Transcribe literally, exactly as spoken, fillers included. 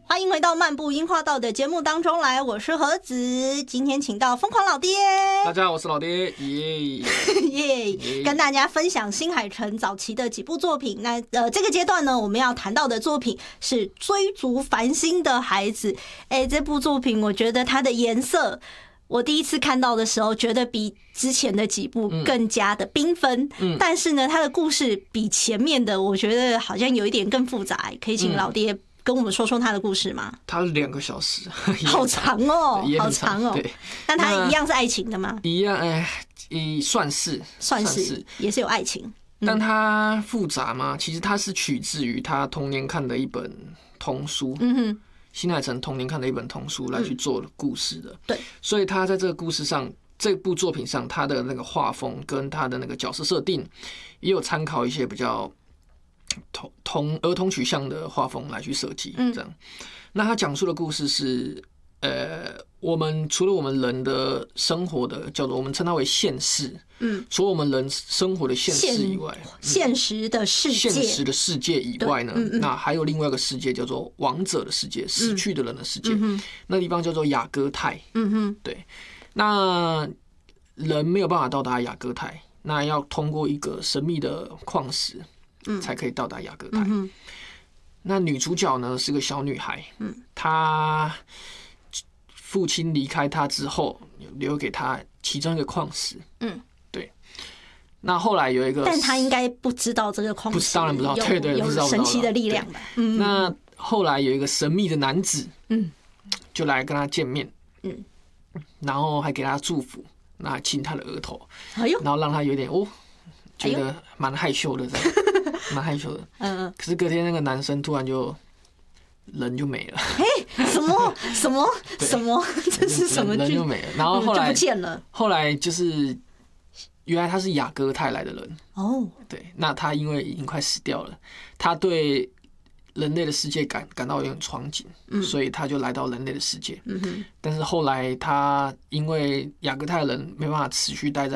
欢迎回到漫步樱花道的节目当中来，我是何子，今天请到疯狂老爹。 大家好，我是老爹，耶耶！跟大家分享新海诚早期的几部作品。那呃，这个阶段呢，我们要谈到的作品是《追逐繁星的孩子》。哎，这部作品我觉得它的颜色，我第一次看到的时候，觉得比之前的几部更加的缤纷。嗯，但是呢，它的故事比前面的，我觉得好像有一点更复杂。可以请老爹跟我们说说他的故事吗？ 他两个小时， 好长哦， 也好很长哦。对， 但他一样是爱情的吗？ 一样，哎，算是， 算是，也是有爱情。 嗯、但他复杂吗？其实他是取自于他童年看的一本童书，嗯哼，新海诚童年看的一本童书来去做故事的。嗯、 对， 所以他在这个故事上，这部作品上，他的那个画风跟他的那个角色设定，也有参考一些比较。童童儿童取向的画风来去设计，这样。嗯、那他讲述的故事是，呃，我们除了我们人的生活的叫做我们称它为现世，嗯，除了我们人生活的现世以外， 现实的世界， 现实的世界以外呢，嗯嗯、那还有另外一个世界叫做亡者的世界，死去的人的世界，嗯、那地方叫做雅戈泰，嗯哼，对。那人没有办法到达雅戈泰，那要通过一个神秘的矿石。才可以到达雅戈泰。嗯、那女主角呢是个小女孩，嗯、她父亲离开她之后，留给她其中一个矿石。嗯，对。那后来有一个， 但她应该不知道这个矿石， 不当然不知道，对对， 有神奇的力量吧。 嗯、那后来有一个神秘的男子，嗯，就来跟她见面，嗯，然后还给她祝福，那亲她的额头，哎呦，然后让她有点哦。觉得蛮害羞的，蛮害羞的。嗯，可是隔天那个男生突然就人就没了。 哎，什么什么什么？这是什么？ 人就没了。然后后来就不见了。 后来就是原来他是雅戈泰来的人。哦，对，那他因为已经快死掉了，他对人类的世界感感到有点憧憬，嗯、所以他就来到人类的世界。嗯、但是后来他因为雅戈泰人没办法持续待在